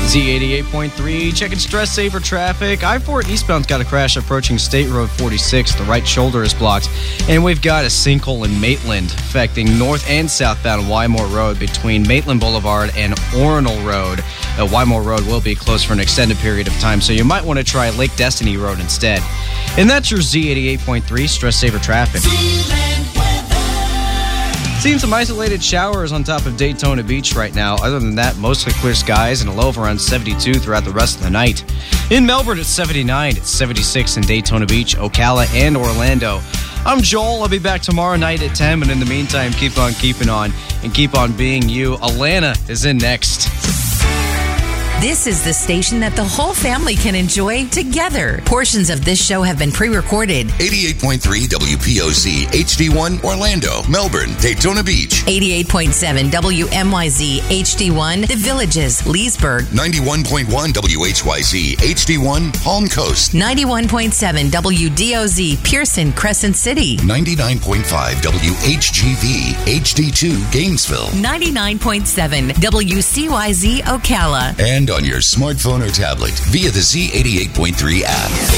Z88.3, checking stress saver traffic. I-4 eastbound's got a crash approaching State Road 46. The right shoulder is blocked. And we've got a sinkhole in Maitland affecting north and southbound Wymore Road between Maitland Boulevard and Ornell Road. Wymore Road will be closed for an extended period of time, so you might want to try Lake Destiny Road instead. And that's your Z88.3 stress saver traffic. Seeing some isolated showers on top of Daytona Beach right now. Other than that, mostly clear skies and a low of around 72 throughout the rest of the night. In Melbourne, it's 79. It's 76 in Daytona Beach, Ocala, and Orlando. I'm Joel. I'll be back tomorrow night at 10. But in the meantime, keep on keeping on and keep on being you. Alana is in next. This is the station that the whole family can enjoy together. Portions of this show have been pre-recorded. 88.3 WPOC HD1 Orlando, Melbourne, Daytona Beach. 88.7 WMYZ HD1 The Villages, Leesburg. 91.1 WHYZ HD1 Palm Coast. 91.7 WDOZ Pearson, Crescent City. 99.5 WHGV HD2 Gainesville. 99.7 WCYZ Ocala. And on your smartphone or tablet via the Z88.3 app.